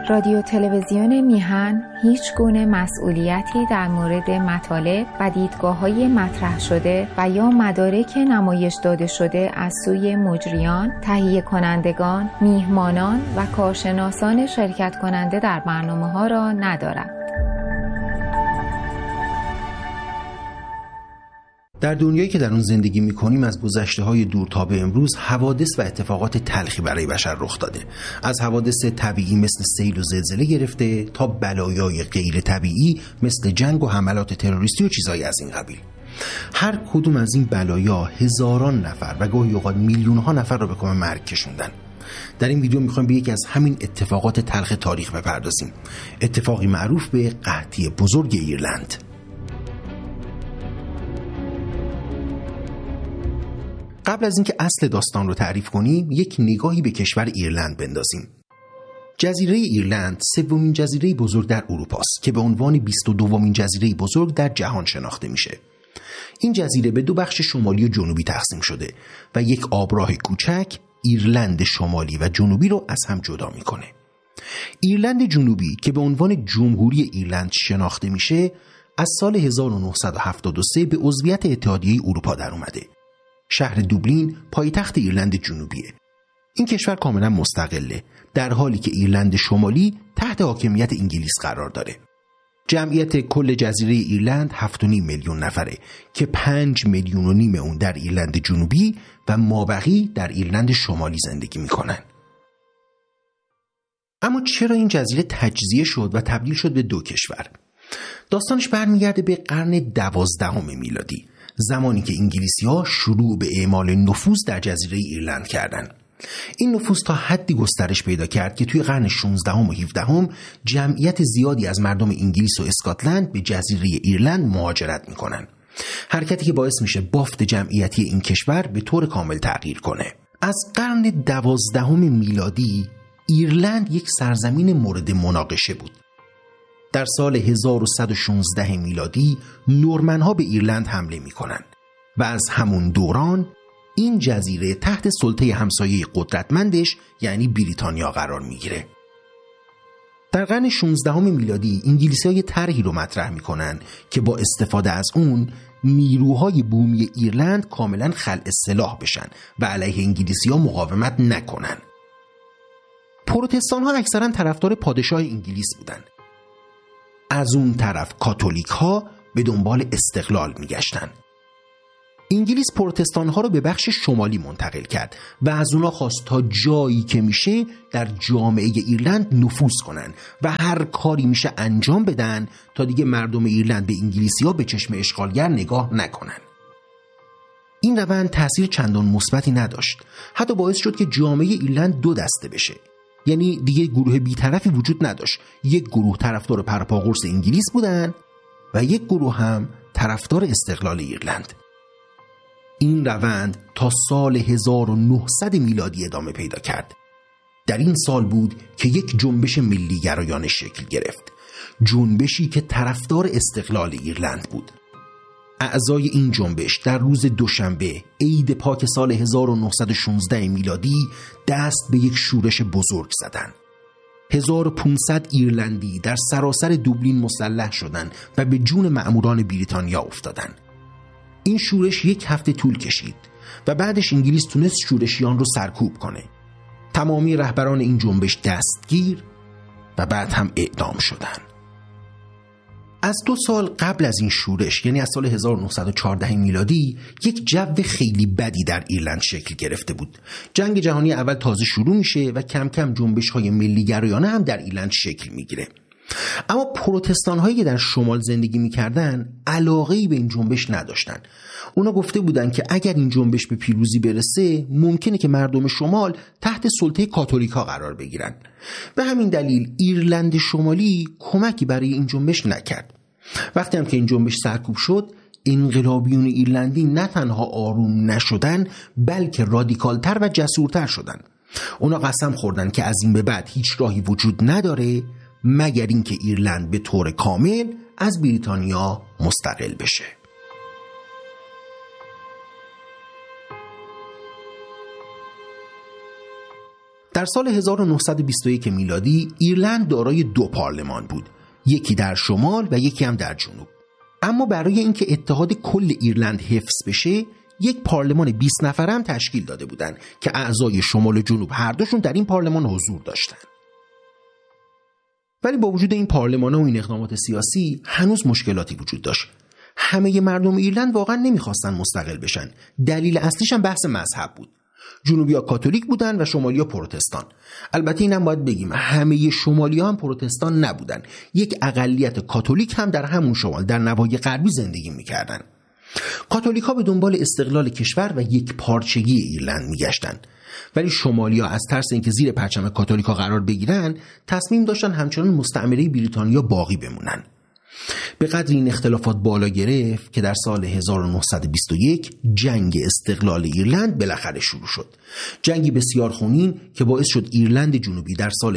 رادیو تلویزیون میهن هیچ گونه مسئولیتی در مورد مطالب و دیدگاه‌های مطرح شده و یا مدارک نمایش داده شده از سوی مجریان، تهیه کنندگان، میهمانان و کارشناسان شرکت کننده در برنامه‌ها را ندارد. در دنیایی که در اون زندگی می‌کنیم از گذشته‌های دور تا به امروز حوادث و اتفاقات تلخی برای بشر رخ داده. از حوادث طبیعی مثل سیل و زلزله گرفته تا بلایای غیر طبیعی مثل جنگ و حملات تروریستی و چیزهای از این قبیل. هر کدوم از این بلایا هزاران نفر و گاهی اوقات میلیون‌ها نفر را به کام مرگ کشوندن. در این ویدیو می‌خوایم به یکی از همین اتفاقات تلخ تاریخ بپردازیم. اتفاقی معروف به قحطی بزرگ ایرلند. قبل از اینکه اصل داستان رو تعریف کنیم، یک نگاهی به کشور ایرلند بندازیم. جزیره ایرلند سومین جزیره بزرگ در اروپا است که به عنوان 22مین جزیره بزرگ در جهان شناخته میشه. این جزیره به دو بخش شمالی و جنوبی تقسیم شده و یک آبراه کوچک ایرلند شمالی و جنوبی رو از هم جدا میکنه. ایرلند جنوبی که به عنوان جمهوری ایرلند شناخته میشه، از سال 1973 به عضویت اتحادیه اروپا در اومده. شهر دوبلین پایتخت ایرلند جنوبیه. این کشور کاملا مستقله، در حالی که ایرلند شمالی تحت حاکمیت انگلیس قرار داره. جمعیت کل جزیره ایرلند 7.5 میلیون نفره که 5.5 میلیون اون در ایرلند جنوبی و مابقی در ایرلند شمالی زندگی میکنن. اما چرا این جزیره تجزیه شد و تبدیل شد به دو کشور؟ داستانش برمیگرده به قرن 12 میلادی، زمانی که انگلیسی‌ها شروع به اعمال نفوذ در جزیره ایرلند کردند. این نفوذ تا حدی گسترش پیدا کرد که توی قرن 16 و 17 جمعیت زیادی از مردم انگلیس و اسکاتلند به جزیره ایرلند مهاجرت میکنن. حرکتی که باعث میشه بافت جمعیتی این کشور به طور کامل تغییر کنه. از قرن 12 میلادی ایرلند یک سرزمین مورد مناقشه بود. در سال 1116 میلادی نورمن‌ها به ایرلند حمله می‌کنند و از همون دوران این جزیره تحت سلطه همسایه قدرتمندش یعنی بریتانیا قرار می‌گیره. در قرن 16 میلادی انگلیسی‌ها طرحی رو مطرح می‌کنن که با استفاده از اون نیروهای بومی ایرلند کاملاً خلع سلاح بشن و علیه انگلیسی‌ها مقاومت نکنن. پروتستان‌ها اکثراً طرفدار پادشاه انگلیس بودند. از اون طرف کاتولیک ها به دنبال استقلال میگشتن. انگلیس پروتستان ها رو به بخش شمالی منتقل کرد و از اونا خواست تا جایی که میشه در جامعه ایرلند نفوذ کنن و هر کاری میشه انجام بدن تا دیگه مردم ایرلند به انگلیسی ها به چشم اشغالگر نگاه نکنن. این روند تأثیر چندان مثبتی نداشت. حتی باعث شد که جامعه ایرلند دو دسته بشه. یعنی دیگه گروه بی‌طرفی وجود نداشت. یک گروه طرفدار پرپاقرص انگلیس بودن و یک گروه هم طرفدار استقلال ایرلند. این روند تا سال 1900 میلادی ادامه پیدا کرد. در این سال بود که یک جنبش ملی گرایانه شکل گرفت. جنبشی که طرفدار استقلال ایرلند بود. اعضای این جنبش در روز دوشنبه عید پاک سال 1916 میلادی دست به یک شورش بزرگ زدند. 1500 ایرلندی در سراسر دوبلین مسلح شدند و به جون مأموران بریتانیا افتادند. این شورش یک هفته طول کشید و بعدش انگلیس تونست شورشیان رو سرکوب کنه. تمامی رهبران این جنبش دستگیر و بعد هم اعدام شدند. از 2 سال قبل از این شورش، یعنی از سال 1914 میلادی، یک جو خیلی بدی در ایرلند شکل گرفته بود. جنگ جهانی اول تازه شروع میشه و کم کم جنبش‌های ملی گرایانه هم در ایرلند شکل میگیره. اما پروتستان‌هایی که در شمال زندگی می‌کردن علاقه‌ای به این جنبش نداشتن. اونا گفته بودن که اگر این جنبش به پیروزی برسه ممکنه که مردم شمال تحت سلطه کاتولیک‌ها قرار بگیرن. به همین دلیل ایرلند شمالی کمکی برای این جنبش نکرد. وقتی هم که این جنبش سرکوب شد، انقلابیون ایرلندی نه تنها آروم نشدن بلکه رادیکالتر و جسورتر شدن. اونا قسم خوردن که از این به بعد هیچ راهی وجود نداره مگر اینکه ایرلند به طور کامل از بریتانیا مستقل بشه. در سال 1921 میلادی ایرلند دارای 2 پارلمان بود، یکی در شمال و یکی هم در جنوب. اما برای اینکه اتحاد کل ایرلند حفظ بشه، یک پارلمان 20 نفره هم تشکیل داده بودند که اعضای شمال و جنوب هر دوشون در این پارلمان حضور داشتند. ولی با وجود این پارلمان‌ها و این اقدامات سیاسی هنوز مشکلاتی وجود داشت. همه مردم ایرلند واقعا نمیخواستن مستقل بشن. دلیل اصلیش هم بحث مذهب بود. جنوبی‌ها کاتولیک بودن و شمالی‌ها پروتستان. البته اینم باید بگیم همه شمالی‌ها هم پروتستان نبودن. یک اقلیت کاتولیک هم در همون شمال در نواحی غربی زندگی می‌کردن. کاتولیک‌ها به دنبال استقلال کشور و یک پارچگی ایرلند می‌گشتن. ولی شمالی‌ها از ترس اینکه زیر پرچم کاتولیک‌ها قرار بگیرن، تصمیم داشتن همچنان مستعمره بریتانیا باقی بمونن. به قدر این اختلافات بالا گرفت که در سال 1921 جنگ استقلال ایرلند بالاخره شروع شد. جنگی بسیار خونین که باعث شد ایرلند جنوبی در سال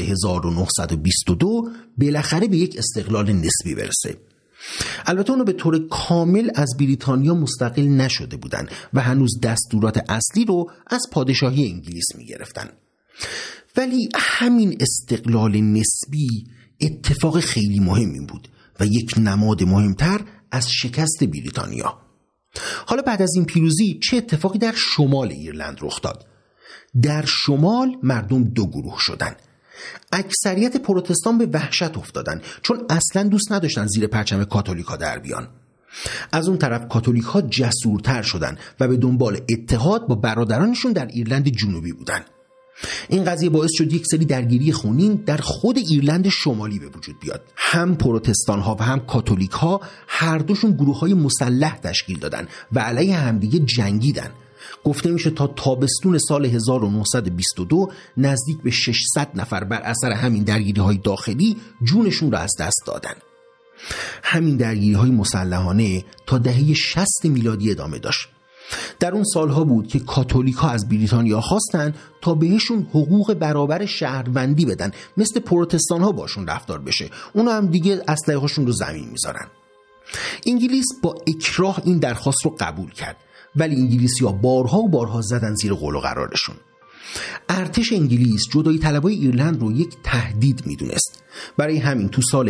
1922 بالاخره به یک استقلال نسبی برسه. البته اونو به طور کامل از بریتانیا مستقل نشده بودن و هنوز دستورات اصلی رو از پادشاهی انگلیس می گرفتن. ولی همین استقلال نسبی اتفاق خیلی مهمی بود و یک نماد مهمتر از شکست بریتانیا. حالا بعد از این پیروزی چه اتفاقی در شمال ایرلند رخ داد؟ در شمال مردم 2 گروه شدن. اکثریت پروتستان به وحشت افتادن چون اصلا دوست نداشتن زیر پرچم کاتولیکا در بیان. از اون طرف کاتولیک‌ها جسورتر شدن و به دنبال اتحاد با برادرانشون در ایرلند جنوبی بودن. این قضیه باعث شد یک سری درگیری خونین در خود ایرلند شمالی به وجود بیاد. هم پروتستان‌ها و هم کاتولیک‌ها هر دوشون گروه‌های مسلح تشکیل دادن و علیه همدیگه جنگیدن. گفته میشه تا تابستون سال 1922 نزدیک به 600 نفر بر اثر همین درگیری‌های داخلی جونشون را از دست دادن. همین درگیری‌های مسلحانه تا دهه 60 میلادی ادامه داشت. در اون سالها بود که کاتولیک‌ها از بریتانیا خواستن تا بهشون حقوق برابر شهروندی بدن، مثل پروتستان‌ها باشون رفتار بشه. اونا هم دیگه اسلحه‌هاشون رو زمین میذارن. انگلیس با اکراه این درخواست رو قبول کرد، ولی انگلیسی‌ها بارها و بارها زدن زیر قول و قرارشون. ارتش انگلیس جدایی طلبای ایرلند رو یک تهدید میدونست. برای همین تو سال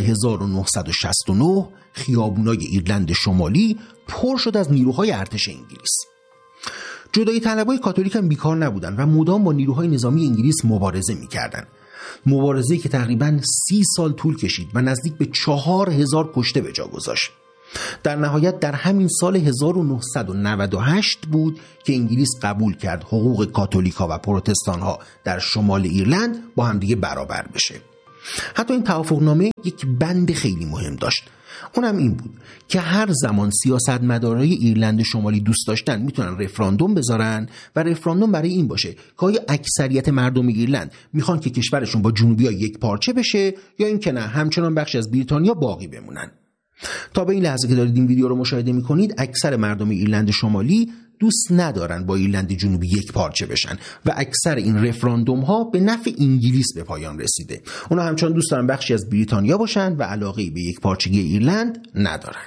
1969 خیابونای ایرلند شمالی پر شد از نیروهای ارتش انگلیس. جدایی طلبای کاتولیک هم بیکار نبودن و مدام با نیروهای نظامی انگلیس مبارزه میکردن. مبارزه‌ای که تقریباً 30 سال طول کشید و نزدیک به 4000 کشته به جا گذاشت. در نهایت در همین سال 1998 بود که انگلیس قبول کرد حقوق کاتولیکا و پروتستان‌ها در شمال ایرلند با همدیگه برابر بشه. حتی این توافقنامه یک بند خیلی مهم داشت. اونم این بود که هر زمان سیاستمدارای ایرلند شمالی دوست داشتن میتونن رفراندوم بذارن و رفراندوم برای این باشه که آیا اکثریت مردم ایرلند میخوان که کشورشون با جنوبی‌ها یک پارچه بشه یا اینکه نه همچنان بخشی از بریتانیا باقی بمونن. تا به این لحظه که دارید این ویدیو رو مشاهده میکنید اکثر مردم ایرلند شمالی دوست ندارن با ایرلند جنوبی یک پارچه بشن و اکثر این رفراندوم ها به نفع انگلیس به پایان رسیده. اونا همچنان دوست دارن بخشی از بریتانیا باشن و علاقه‌ای به یک پارچگی ایرلند ندارن.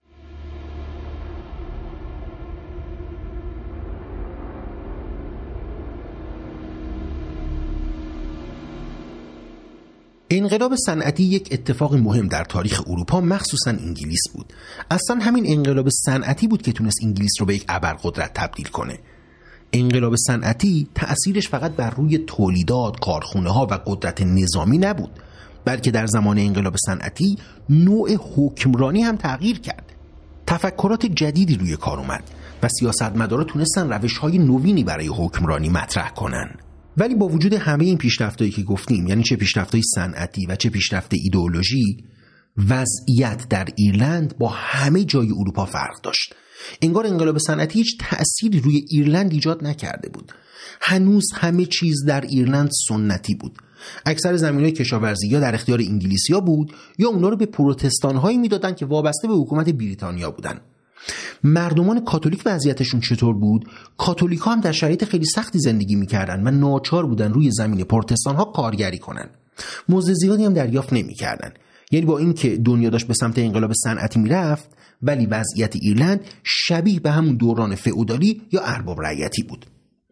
انقلاب صنعتی یک اتفاق مهم در تاریخ اروپا مخصوصا انگلیس بود. اصلا همین انقلاب صنعتی بود که تونست انگلیس رو به یک ابرقدرت تبدیل کنه. انقلاب صنعتی تأثیرش فقط بر روی تولیدات، کارخونه‌ها و قدرت نظامی نبود، بلکه در زمان انقلاب صنعتی نوع حکمرانی هم تغییر کرد. تفکرات جدیدی روی کار اومد و سیاستمدارا تونستن روش‌های نوینی برای حکمرانی مطرح کنن. ولی با وجود همه این پیشرفتایی که گفتیم، یعنی چه پیشرفت‌های صنعتی و چه پیشرفت ایدئولوژی، وضعیت در ایرلند با همه جای اروپا فرق داشت. انگار انقلاب صنعتی هیچ تأثیری روی ایرلند ایجاد نکرده بود. هنوز همه چیز در ایرلند سنتی بود. اکثر زمین‌های کشاورزی یا در اختیار انگلیسی‌ها بود یا اونا رو به پروتستان‌هایی میدادن که وابسته به حکومت بریتانیا بودن. مردمان کاتولیک وضعیتشون چطور بود؟ کاتولیک‌ها هم در شرایط خیلی سختی زندگی می‌کردن و ناچار بودن روی زمین پروتستان‌ها کارگری کنن. مزد زیادی هم دریافت نمی‌کردن. یعنی با اینکه دنیا داشت به سمت انقلاب صنعتی میرفت، ولی وضعیت ایرلند شبیه به همون دوران فئودالی یا ارباب رعیتی بود.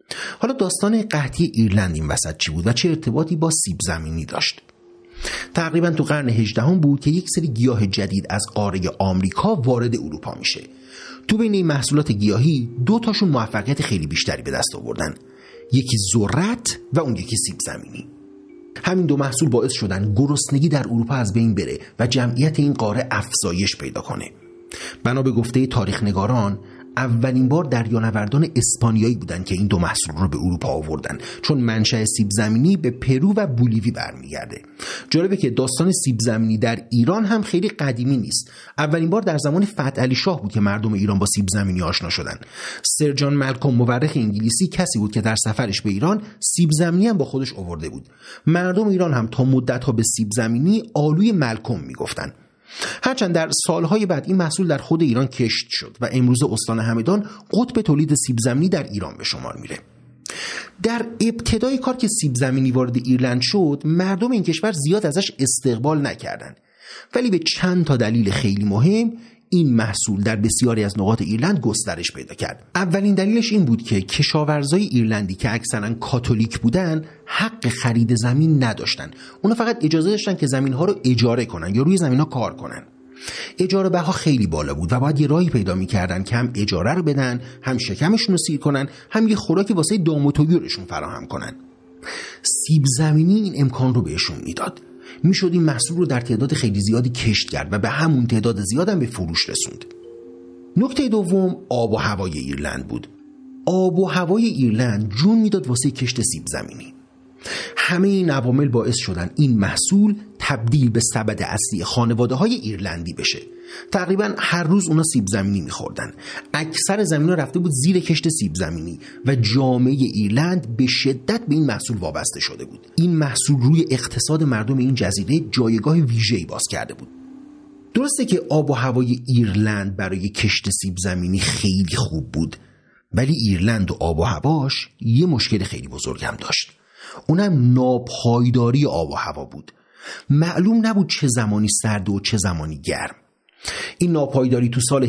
حالا داستان قحطی ایرلند این وسط چی بود و چه ارتباطی با سیب زمینی داشت؟ تقریبا تو قرن 18 بود که یک سری گیاه جدید از قاره آمریکا وارد اروپا میشه. تو بین این محصولات گیاهی 2 تاشون موفقیت خیلی بیشتری به دست آوردن، یکی ذرت و اون یکی سیب زمینی. همین 2 محصول باعث شدن گرسنگی در اروپا از بین بره و جمعیت این قاره افزایش پیدا کنه. بنا به گفته تاریخ نگاران اولین بار دریانوردان اسپانیایی بودن که این 2 محصول رو به اروپا آوردن، چون منشأ سیب زمینی به پرو و بولیوی برمیگرده. جالبه که داستان سیب زمینی در ایران هم خیلی قدیمی نیست. اولین بار در زمان فتحعلی شاه بود که مردم ایران با سیب زمینی آشنا شدن. سر جان مالکوم مورخ انگلیسی کسی بود که در سفرش به ایران سیب زمینی هم با خودش آورده بود. مردم ایران هم تا مدت‌ها به سیب زمینی آلوی مالکوم میگفتن. هرچند در سالهای بعد این محصول در خود ایران کشت شد و امروز استان همدان قطب تولید سیب زمینی در ایران به شمار میره. در ابتدای کار که سیب زمینی وارد ایرلند شد، مردم این کشور زیاد ازش استقبال نکردند، ولی به چند تا دلیل خیلی مهم این محصول در بسیاری از نقاط ایرلند گسترش پیدا کرد. اولین دلیلش این بود که کشاورزای ایرلندی که اکثرا کاتولیک بودن حق خرید زمین نداشتن. اونا فقط اجازه داشتن که زمین‌ها رو اجاره کنن یا روی زمین‌ها کار کنن. اجاره بها خیلی بالا بود و باید یه راهی پیدا می‌کردن که هم اجاره رو بدن، هم شکمشون رو سیر کنن، هم یه خوراکی واسه دام و طیورشون فراهم کنن. سیب زمینی این امکان رو بهشون میداد. میشد این محصول رو در تعداد خیلی زیادی کشت کرد و به همون تعداد زیاد هم به فروش رسوند. نکته دوم آب و هوای ایرلند بود. آب و هوای ایرلند جون میداد واسه کشت سیب زمینی. همه این عوامل باعث شدن این محصول تبدیل به سبد اصلی خانواده‌های ایرلندی بشه. تقریبا هر روز اونا سیب زمینی می‌خوردن. اکثر زمین‌ها رفته بود زیر کشت سیب زمینی و جامعه ایرلند به شدت به این محصول وابسته شده بود. این محصول روی اقتصاد مردم این جزیره جایگاه ویژه‌ای باز کرده بود. درسته که آب و هوای ایرلند برای کشت سیب زمینی خیلی خوب بود، ولی ایرلند و آب و هواش یه مشکل خیلی بزرگ هم داشت. اونم ناپایداری آب و هوا بود. معلوم نبود چه زمانی سرد و چه زمانی گرم. این ناپایداری تو سال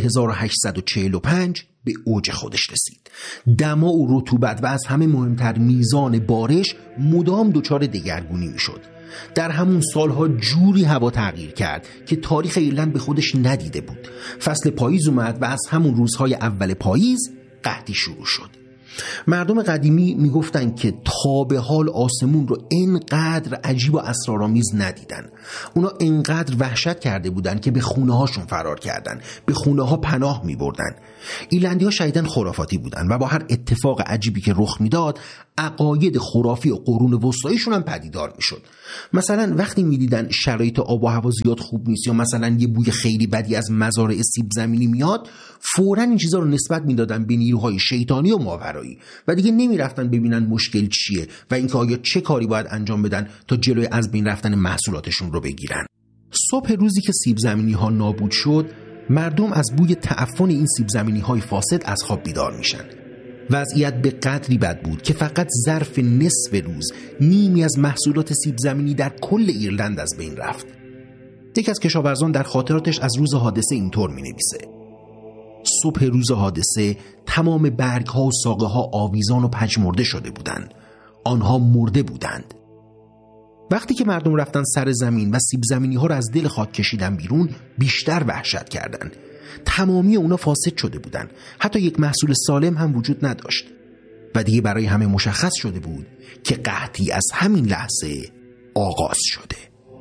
1845 به اوج خودش رسید. دما و رطوبت و از همه مهمتر میزان بارش مدام دچار دگرگونی میشد. در همون سالها جوری هوا تغییر کرد که تاریخ ایرلند به خودش ندیده بود. فصل پاییز اومد و از همون روزهای اول پاییز قحطی شروع شد. مردم قدیمی میگفتن که تا به حال آسمون رو اینقدر عجیب و اسرارآمیز ندیدن. اونا اینقدر وحشت کرده بودن که به خونه هاشون فرار کردن، به خونه ها پناه می بردن. ایرلندی ها شدیداً خرافاتی بودن و با هر اتفاق عجیبی که رخ میداد عقاید خرافی و قرون وسطاییشون هم پدیدار میشد. مثلا وقتی میدیدن شرایط آب و هوا زیاد خوب نیست یا مثلا یه بوی خیلی بدی از مزارع سیب زمینی میاد، فوراً این چیزا رو نسبت میدادن به نیروهای شیطانی و ماورایی و دیگه نمیرفتن ببینن مشکل چیه و اینکه آیا چه کاری باید انجام بدن تا جلوی از بین رفتن محصولاتشون رو بگیرن. صبح روزی که سیب زمینی ها نابود شد، مردم از بوی تعفن این سیب زمینی های فاسد از خواب بیدار میشن. وضعیت به قدری بد بود که فقط ظرف نصف روز نیمی از محصولات سیب زمینی در کل ایرلند از بین رفت. یکی از کشاورزان در خاطراتش از روز حادثه اینطور می‌نویسه: صبح روز حادثه تمام برگ‌ها و ساقه‌ها آویزان و پژمرده شده بودند. آنها مرده بودند. وقتی که مردم رفتن سر زمین و سیب زمینی‌ها را از دل خاک کشیدن بیرون، بیشتر وحشت کردند. تمامی اونا فاسد شده بودند. حتی یک محصول سالم هم وجود نداشت. و دیگه برای همه مشخص شده بود که قحطی از همین لحظه آغاز شده.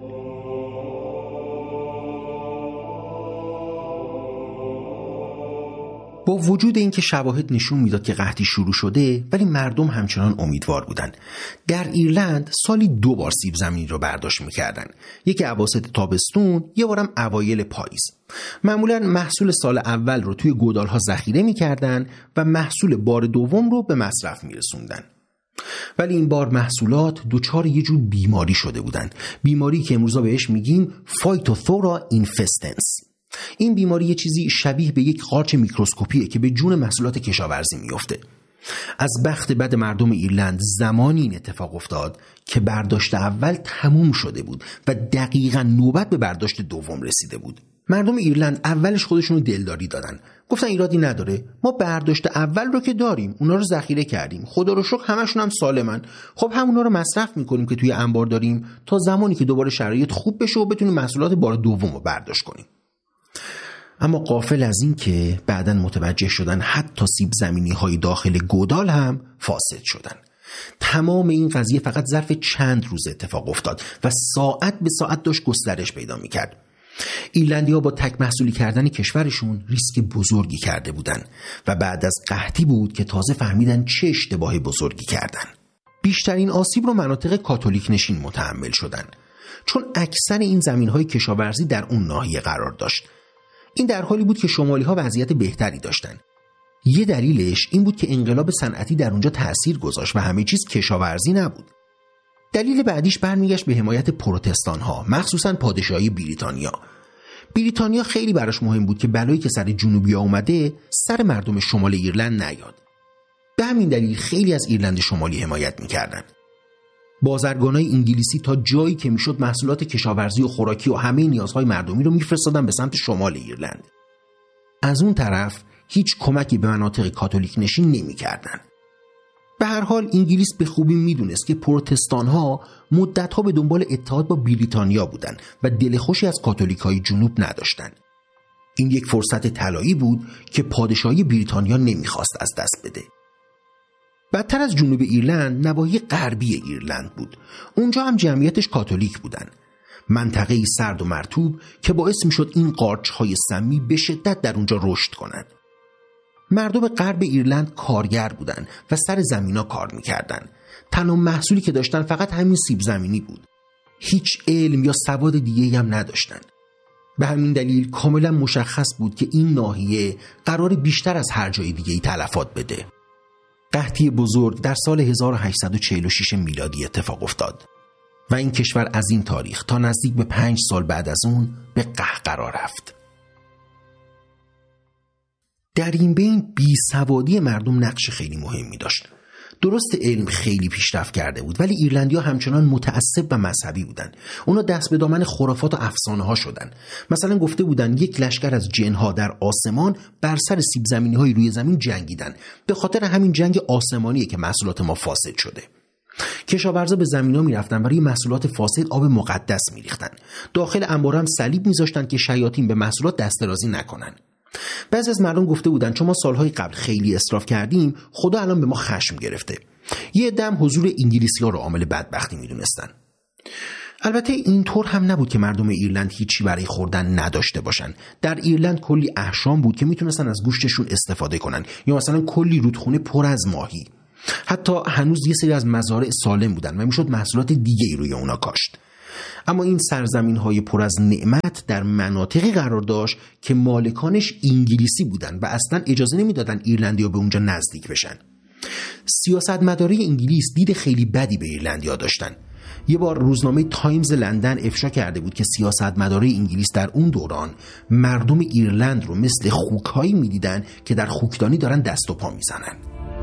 با وجود اینکه شواهد نشون میداد که قحطی شروع شده، ولی مردم همچنان امیدوار بودن. در ایرلند سالی 2 بار سیب زمینی رو برداشت میکردن. یکی اواسط تابستون، یه بارم اوایل پاییز. معمولا محصول سال اول رو توی گودال‌ها ذخیره میکردن و محصول بار دوم رو به مصرف میرسوندن. ولی این بار محصولات دچار یه جور بیماری شده بودن. بیماری که امروزا بهش میگیم فایتوثورا اینفستنس. این بیماری یه چیزی شبیه به یک قارچ میکروسکوپیه که به جون محصولات کشاورزی میفته. از بخت بد مردم ایرلند زمانی این اتفاق افتاد که برداشت اول تموم شده بود و دقیقاً نوبت به برداشت دوم رسیده بود. مردم ایرلند اولش خودشونو دلداری دادن، گفتن ایرادی نداره، ما برداشت اول رو که داریم، اونا رو ذخیره کردیم، خدا رو شکر همشون هم سالمن، خب همونا رو مصرف میکنیم که توی انبار داریم تا زمانی که دوباره شرایط خوب بشه و بتونیم محصولات بار دوم رو برداشت کنیم. اما غافل از این که بعداً متوجه شدن حتی سیب زمینی های داخل گودال هم فاسد شدن. تمام این قضیه فقط ظرف چند روز اتفاق افتاد و ساعت به ساعت داشت گسترش پیدا میکرد. ایرلندی‌ها با تک محصولی کردن کشورشون ریسک بزرگی کرده بودن و بعد از قحطی بود که تازه فهمیدن چه اشتباه بزرگی کردن. بیشترین آسیب رو مناطق کاتولیک نشین متحمل شدن، چون اکثر این زمین‌های کشاورزی در اون ناحیه قرار داشت. این در حالی بود که شمالی‌ها وضعیت بهتری داشتن. یه دلیلش این بود که انقلاب صنعتی در اونجا تأثیر گذاشت و همه چیز کشاورزی نبود. دلیل بعدیش برمیگشت به حمایت پروتستان‌ها، مخصوصاً پادشاهی بریتانیا. بریتانیا خیلی براش مهم بود که بلایی که سر جنوبیا اومده سر مردم شمال ایرلند نیاد. به همین دلیل خیلی از ایرلند شمالی حمایت می‌کردن. بازرگانای انگلیسی تا جایی که میشد محصولات کشاورزی و خوراکی و همه نیازهای مردمی رو میفرستادن به سمت شمال ایرلند. از اون طرف هیچ کمکی به مناطق کاتولیک نشین نمی‌کردن. به هر حال انگلیس به خوبی میدونست که پروتستان‌ها مدت‌ها به دنبال اتحاد با بریتانیا بودن و دل خوشی از کاتولیک‌های جنوب نداشتن. این یک فرصت طلایی بود که پادشاهی بریتانیا نمیخواست از دست بده. بدتر از جنوب ایرلند نواحی غربی ایرلند بود. اونجا هم جمعیتش کاتولیک بودن. منطقه‌ای سرد و مرطوب که باعث میشد این قارچ‌های سمی به شدت در اونجا رشد کنند. مردم غرب ایرلند کارگر بودن و سر زمینا کار میکردن. تنها محصولی که داشتن فقط همین سیب زمینی بود. هیچ علم یا سواد دیگه‌ای هم نداشتن. به همین دلیل کاملا مشخص بود که این ناحیه قرار بیشتر از هر جای دیگه‌ای تلفات بده. قحطی بزرگ در سال 1846 میلادی اتفاق افتاد و این کشور از این تاریخ تا نزدیک به 5 سال بعد از اون به قحط رفت. در این بین بیسوادی مردم نقش خیلی مهمی داشت. درست علم خیلی پیشرفت کرده بود ولی ایرلندی‌ها همچنان متعصب و مذهبی بودن. اونا دست به دامن خرافات و افسانه ها شدن. مثلا گفته بودن یک لشکر از جنها در آسمان بر سر سیب زمینی های روی زمین جنگیدن. به خاطر همین جنگ آسمانیه که محصولات ما فاسد شده. کشاورزا به زمینا میرفتن و روی محصولات فاسد آب مقدس میریختن. داخل انبار هم صلیب میذاشتن که شیاطین به محصولات دست درازی نکنن. بعضی از مردم گفته بودن چون ما سالهای قبل خیلی اسراف کردیم خدا الان به ما خشم گرفته. یه دم حضور انگلیسی‌ها رو عامل بدبختی میدونستن. البته اینطور هم نبود که مردم ایرلند هیچی برای خوردن نداشته باشن. در ایرلند کلی احشام بود که میتونستن از گوشتشون استفاده کنن، یا مثلا کلی رودخونه پر از ماهی. حتی هنوز یه سری از مزارع سالم بودن و میشد محصولات دیگه‌ای روی اونا کاشت. اما این سرزمین‌های پر از نعمت در مناطقی قرار داشت که مالکانش انگلیسی بودن و اصلا اجازه نمیدادن ایرلندی‌ها به اونجا نزدیک بشن. سیاستمداری انگلیس دید خیلی بدی به ایرلندی‌ها داشتن. یه بار روزنامه تایمز لندن افشا کرده بود که سیاستمداری انگلیس در اون دوران مردم ایرلند رو مثل خوک‌هایی می‌دیدن که در خوکدانی دارن دست و پا میزنن.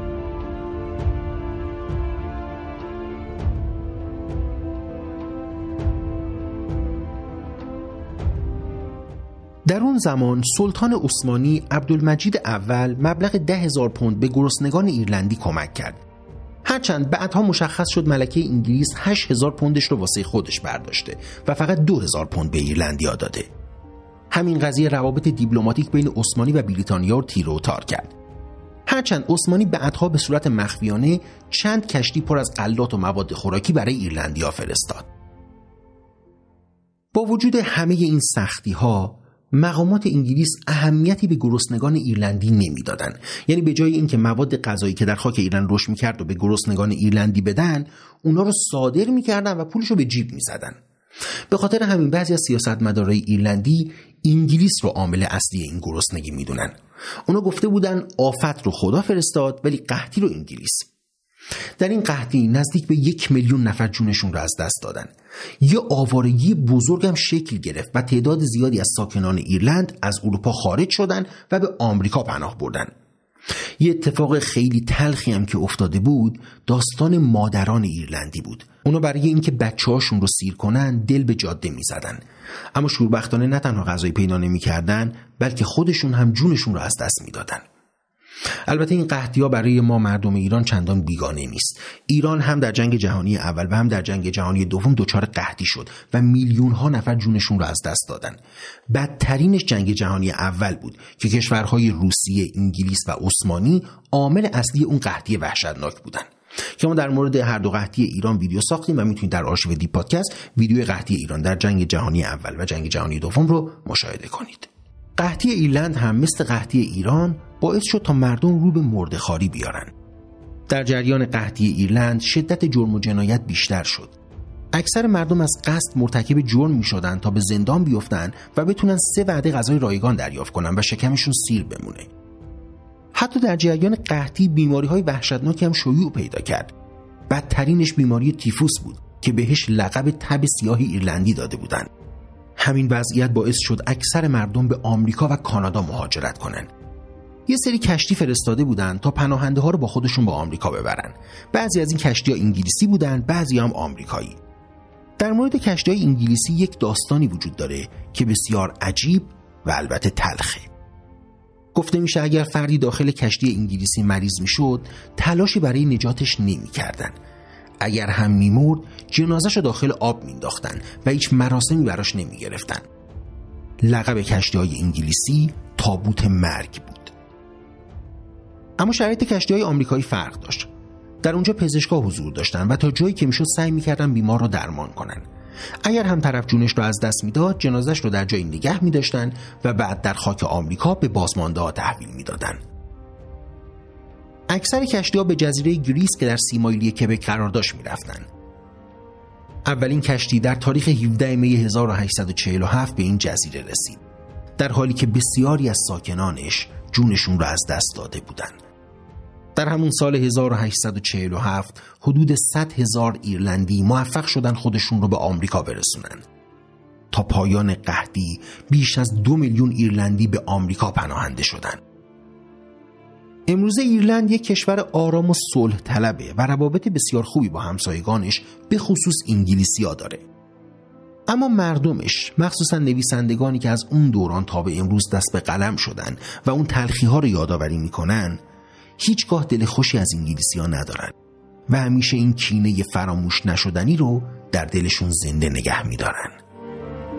در اون زمان سلطان عثمانی عبدالمجید اول مبلغ 10,000 پوند به گرسنگان ایرلندی کمک کرد. هرچند بعدها مشخص شد ملکه انگلیس 8,000 پوندش رو واسه خودش برداشته و فقط 2,000 پوند به ایرلندیا داده. همین قضیه روابط دیپلماتیک بین عثمانی و بریتانیا رو تیر و تار کرد. هرچند عثمانی بعدها به صورت مخفیانه چند کشتی پر از غلات و مواد خوراکی برای ایرلندیا فرستاد. با وجود همه این سختی‌ها مقامات انگلیس اهمیتی به گرسنگان ایرلندی نمیدادن. یعنی به جای اینکه مواد غذایی که در خاک ایرلند رشد میکرد و به گرسنگان ایرلندی بدن، اونا رو صادر میکردن و پولشو به جیب میزدن. به خاطر همین بعضی از سیاستمدارای ایرلندی انگلیس رو عامل اصلی این گرسنگی میدونن. اونا گفته بودن آفت رو خدا فرستاد ولی قحطی رو انگلیس. در این قحطی نزدیک به 1,000,000 نفر جونشون رو از دست دادن. یه آوارگی بزرگ هم شکل گرفت و تعداد زیادی از ساکنان ایرلند از اروپا خارج شدن و به آمریکا پناه بردن. یه اتفاق خیلی تلخی هم که افتاده بود داستان مادران ایرلندی بود. اونا برای اینکه بچه‌هاشون رو سیر کنن دل به جاده می‌زدن، اما شوربختانه نه تنها غذای پیدا نمی‌کردن بلکه خودشون هم جونشون رو از دست می‌دادن. البته این قحطی‌ها برای ما مردم ایران چندان بیگانه نیست. ایران هم در جنگ جهانی اول و هم در جنگ جهانی دوم دچار قحطی شد و میلیون‌ها نفر جونشون رو از دست دادن. بدترینش جنگ جهانی اول بود که کشورهای روسیه، انگلیس و عثمانی عامل اصلی اون قحطی وحشتناک بودن. که ما در مورد هر دو قحطی ایران ویدیو ساختیم و میتونید در آرشیو دی پادکست ویدیو قحطی ایران در جنگ جهانی اول و جنگ جهانی دوم رو مشاهده کنید. قحطی ایرلند هم مثل قحطی ایران باعث شد تا مردم رو به مرده‌خواری بیارن. در جریان قحطی ایرلند شدت جرم و جنایت بیشتر شد. اکثر مردم از قصد مرتکب جرم می‌شدن تا به زندان بیفتن و بتونن 3 وعده غذای رایگان دریافت کنن و شکمشون سیر بمونه. حتی در جریان قحطی بیماری‌های وحشتناکی هم شیوع پیدا کرد. بدترینش بیماری تیفوس بود که بهش لقب تب سیاه ایرلندی داده بودن. همین وضعیت باعث شد اکثر مردم به آمریکا و کانادا مهاجرت کنن. یه سری کشتی فرستاده بودن تا پناهنده ها رو با خودشون به آمریکا ببرن. بعضی از این کشتی‌ها انگلیسی بودن، بعضی هم آمریکایی. در مورد کشتی‌های انگلیسی یک داستانی وجود داره که بسیار عجیب و البته تلخه. گفته میشه اگر فردی داخل کشتی انگلیسی مریض میشد، تلاشی برای نجاتش نمی‌کردن. اگر هم میمرد، جنازه‌ش رو داخل آب مینداختن و هیچ مراسمی براش نمیگرفتن. لقب کشتی‌های انگلیسی تابوت مرگ بود. اما شرایط کشتی‌های آمریکایی فرق داشت. در اونجا پزشکا حضور داشتن و تا جایی که میشد سعی میکردن بیمار رو درمان کنن. اگر هم طرف جونش رو از دست میداد، جنازش رو در جایی نگه می‌داشتن و بعد در خاک آمریکا به بازمانده‌ها تحویل میدادن. اکثر کشتی‌ها به جزیره گریس که در 30 مایلی کبک قرار داشت می‌رفتن. اولین کشتی در تاریخ 17 می 1847 به این جزیره رسید، در حالی که بسیاری از ساکنانش جونشون رو از دست داده بودند. در همون سال 1847 حدود 100,000 ایرلندی موفق شدن خودشون رو به آمریکا برسونن. تا پایان قحطی بیش از 2 میلیون ایرلندی به آمریکا پناهنده شدند. امروزه ایرلند یک کشور آرام و صلح طلبه و روابط بسیار خوبی با همسایگانش به خصوص انگلیسی‌ها داره. اما مردمش، مخصوصا نویسندگانی که از اون دوران تا به امروز دست به قلم شدن و اون تلخی‌ها رو یادآوری میکنن، هیچگاه دل خوشی از انگلیسی‌ها ندارن و همیشه این کینه فراموش نشدنی رو در دلشون زنده نگه میدارن.